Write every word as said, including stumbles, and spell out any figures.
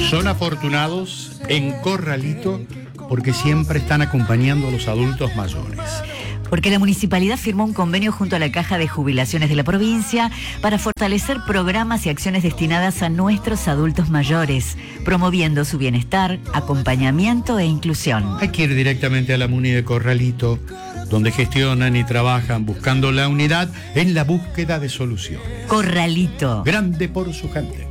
Son afortunados en Corralito porque siempre están acompañando a los adultos mayores. Porque la municipalidad firmó un convenio junto a la Caja de Jubilaciones de la provincia para fortalecer programas y acciones destinadas a nuestros adultos mayores, promoviendo su bienestar, acompañamiento e inclusión. Hay que ir directamente a la Muni de Corralito, donde gestionan y trabajan buscando la unidad en la búsqueda de soluciones. Corralito. Grande por su gente.